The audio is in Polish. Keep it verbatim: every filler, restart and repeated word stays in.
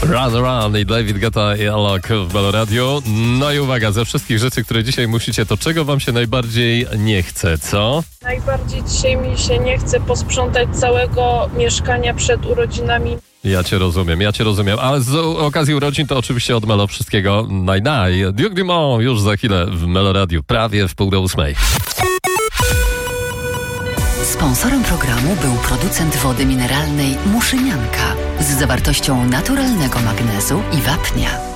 Run Run i David Guetta i Alok w Melo Radio. No i uwaga, ze wszystkich rzeczy, które dzisiaj musicie, to czego wam się najbardziej nie chce, co? Najbardziej dzisiaj mi się nie chce posprzątać całego mieszkania przed urodzinami. Ja cię rozumiem, ja cię rozumiem. A z okazji urodzin to oczywiście od Melo wszystkiego naj naj. Duke Dumont już za chwilę w Melo Radio, prawie w pół do ósmej. Sponsorem programu był producent wody mineralnej Muszynianka z zawartością naturalnego magnezu i wapnia.